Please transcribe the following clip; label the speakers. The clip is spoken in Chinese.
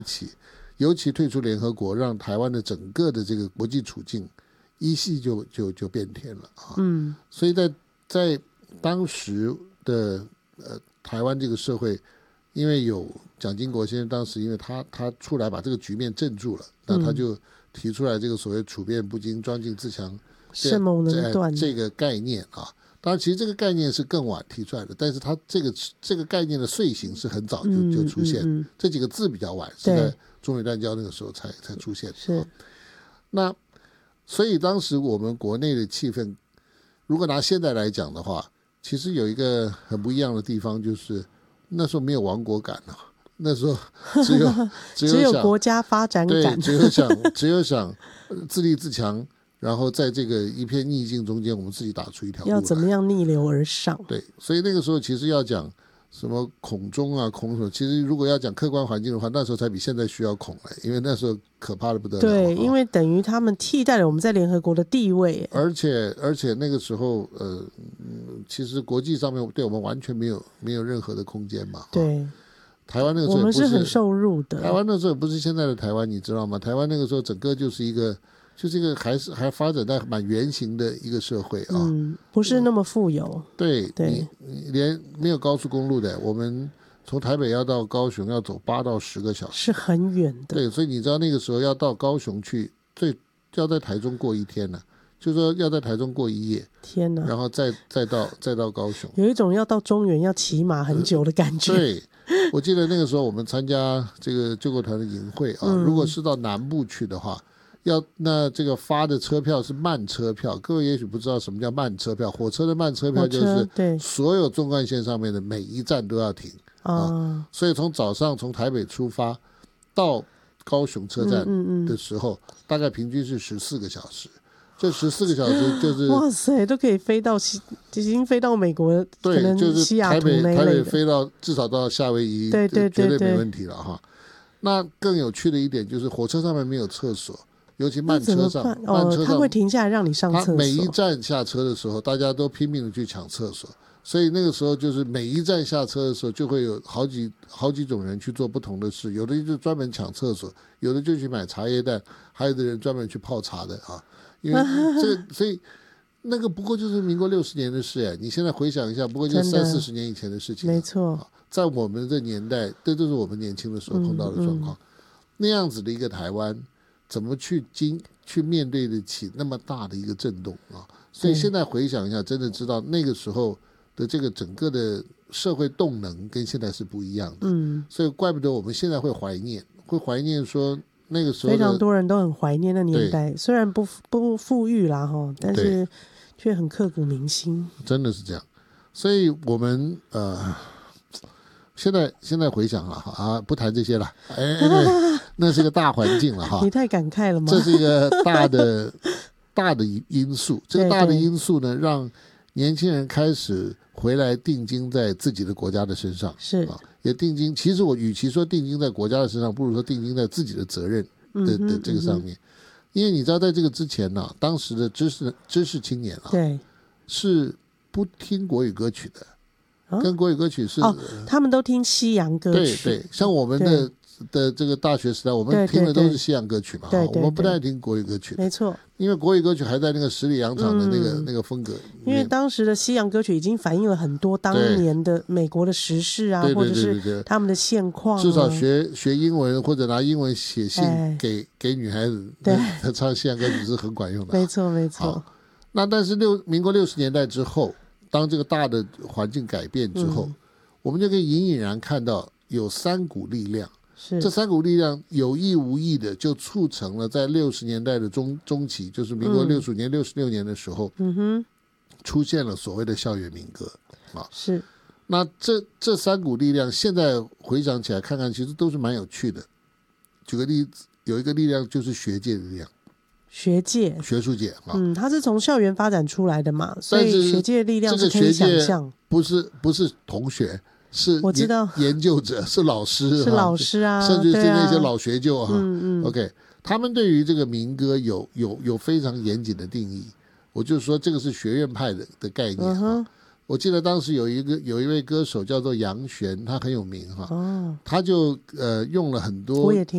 Speaker 1: 起，尤其退出联合国，让台湾的整个的这个国际处境一系就变天了啊。所以在当时的台湾这个社会，因为有蒋经国先生，当时因为他出来把这个局面镇住了，那他就提出来这个所谓处变不惊、庄敬自强
Speaker 2: 生猛能断
Speaker 1: 这个概念啊。当然，其实这个概念是更晚提出来的，但是它这个概念的遂行是很早就出现，这几个字比较晚，是在中美断交那个时候才出现的。
Speaker 2: 是，
Speaker 1: 那所以当时我们国内的气氛，如果拿现在来讲的话，其实有一个很不一样的地方，就是那时候没有亡国感啊，那时候只有
Speaker 2: 国家发展感，
Speaker 1: 对，只有想自立自强。然后在这个一片逆境中间，我们自己打出一条路来，
Speaker 2: 要怎么样逆流而上？
Speaker 1: 对，所以那个时候其实要讲什么恐中啊、恐什么，其实如果要讲客观环境的话，那时候才比现在需要恐了，因为那时候可怕的不得了。
Speaker 2: 对，因为等于他们替代了我们在联合国的地位，
Speaker 1: 而且那个时候其实国际上面对我们完全没有任何的空间嘛。
Speaker 2: 对。
Speaker 1: 台湾那个时候
Speaker 2: 我们是很受辱的。
Speaker 1: 台湾那时候不是现在的台湾，你知道吗？台湾那个时候整个就是一个还发展在蛮圆形的一个社会啊，
Speaker 2: 不是那么富有。
Speaker 1: 对，你连没有高速公路的，我们从台北要到高雄要走8到10个小时，
Speaker 2: 是很远的。
Speaker 1: 对，所以你知道那个时候要到高雄去，要在台中过一天呢，就是说要在台中过一夜，
Speaker 2: 天哪！
Speaker 1: 然后再到高雄，
Speaker 2: 有一种要到中原要骑马很久的感觉。
Speaker 1: 对，我记得那个时候我们参加这个救国团的营会啊，如果是到南部去的话。那这个发的车票是慢车票，各位也许不知道什么叫慢车票。火车的慢车票就是所有纵贯线上面的每一站都要停啊，所以从早上从台北出发到高雄车站的时候，大概平均是14个小时。这14个小时就是
Speaker 2: 哇塞，都可以飞到已经飞到美国，
Speaker 1: 对，就是
Speaker 2: 西雅图那一类的，
Speaker 1: 台北飞到至少到夏威夷，
Speaker 2: 对，
Speaker 1: 绝对没问题了哈。那更有趣的一点就是火车上面没有厕所。尤其慢车上，
Speaker 2: 他会停下来让你上厕所。
Speaker 1: 他每一站下车的时候，大家都拼命的去抢厕所，所以那个时候就是每一站下车的时候，就会有好几种人去做不同的事，有的就专门抢厕所，有的就去买茶叶蛋，还有的人专门去泡茶的啊。因为所以那个不过就是民国60年的事哎，你现在回想一下，不过就30-40年以前的事情。
Speaker 2: 没错，
Speaker 1: 在我们这年代，这都是我们年轻的时候碰到的状况。那样子的一个台湾。怎么去面对得起那么大的一个震动啊？所以现在回想一下，真的知道那个时候的这个整个的社会动能跟现在是不一样的。所以怪不得我们现在会怀念说那个时候
Speaker 2: 非常多人都很怀念那年代，虽然不富裕啦哈，但是却很刻骨铭心。
Speaker 1: 真的是这样，所以我们现在回想了啊，不谈这些了，那是个大环境了哈。
Speaker 2: 你太感慨了吗？
Speaker 1: 这是一个大的因素，这个大的因素呢，让年轻人开始回来定睛在自己的国家的身上，
Speaker 2: 是
Speaker 1: 啊，也定睛。其实我与其说定睛在国家的身上，不如说定睛在自己的责任的这个上面，因为你知道，在这个之前呢，当时的知识青年啊，
Speaker 2: 对，
Speaker 1: 是不听国语歌曲的。跟国语歌曲是
Speaker 2: 他们都听西洋歌曲。
Speaker 1: 对，像我们的这个大学时代，我们听的都是西洋歌曲嘛，我们不太听国语歌曲。
Speaker 2: 没错，
Speaker 1: 因为国语歌曲还在那个十里洋场的那个风格。
Speaker 2: 因为当时的西洋歌曲已经反映了很多当年的美国的时事啊，或者是他们的现况。
Speaker 1: 至少学英文或者拿英文写信给女孩子，他唱西洋歌曲是很管用的。
Speaker 2: 没错。
Speaker 1: 那但是民国60年代之后。当这个大的环境改变之后，我们就可以隐隐然看到有3股力量，这3股力量有意无意的就促成了在60年代的中期，就是民国65年、66年的时候，出现了所谓的校园民歌啊。
Speaker 2: 是，
Speaker 1: 那这3股力量现在回想起来看看，其实都是蛮有趣的。举个例子，有一个力量就是学界的力量。
Speaker 2: 学
Speaker 1: 术界啊，
Speaker 2: 它是从校园发展出来的嘛，所以学界的力量是可以想象，
Speaker 1: 不是同学，是
Speaker 2: 我知道
Speaker 1: 研究者，是老师，
Speaker 2: 是老师啊，
Speaker 1: 甚至是那些老学究哈。OK， 他们对于这个民歌有非常严谨的定义。我就说这个是学院派的概念啊。我记得当时有一位歌手叫做杨璇，他很有名哈，他就用了很多，
Speaker 2: 我也听